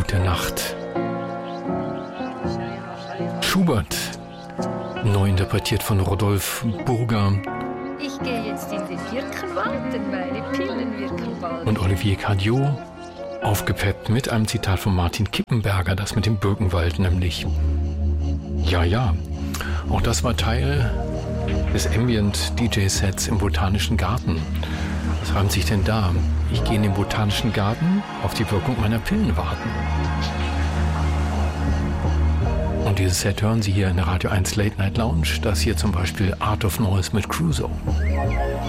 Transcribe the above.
Gute Nacht. Schubert, neu interpretiert von Rodolphe Burger. Ich gehe jetzt in den Birkenwald, denn meine Pillen wirken bald. Und Olivier Cadiot, aufgepeppt mit einem Zitat von Martin Kippenberger, das mit dem Birkenwald nämlich. Ja, ja, auch das war Teil des Ambient-DJ-Sets im Botanischen Garten. Was reimt sich denn da? Ich gehe in den Botanischen Garten, auf die Wirkung meiner Pillen warten. Und dieses Set hören Sie hier in der Radio 1 Late Night Lounge. Das hier zum Beispiel Art of Noise mit Crusoe.